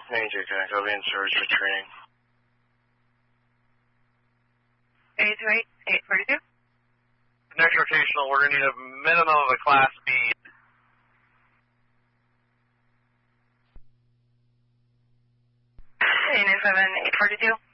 Major, can I go in surge for training? 828, 842. Next rotational, we're going to need a minimum of a Class B. Hey, 97, 842.